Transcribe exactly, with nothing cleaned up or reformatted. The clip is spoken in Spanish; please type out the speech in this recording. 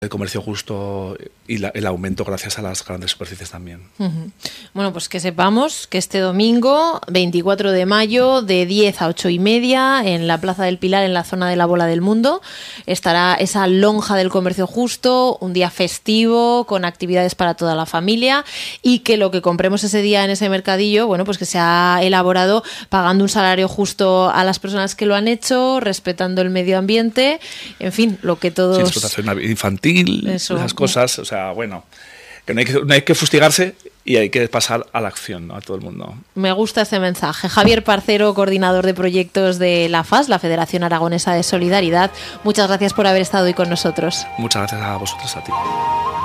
el comercio justo y la, el aumento gracias a las grandes superficies también. Uh-huh. Bueno, pues que sepamos que este domingo, veinticuatro de mayo, de diez a ocho y media, en la Plaza del Pilar, en la zona de la Bola del Mundo, estará esa lonja del comercio justo, un día festivo, con actividades para toda la familia, y que lo que compremos ese día en ese mercadillo, bueno, pues que se ha elaborado pagando un salario justo a las personas que lo han hecho, respetando el medio ambiente, en fin, lo que todos... Sí, explotación infantil, Eso. Esas cosas, o sea, bueno, que no hay que, no hay que fustigarse y hay que pasar a la acción, ¿no? A todo el mundo. Me gusta este mensaje. Javier Parcero, coordinador de proyectos de la F A S, la Federación Aragonesa de Solidaridad, muchas gracias por haber estado hoy con nosotros. Muchas gracias a vosotros, a ti.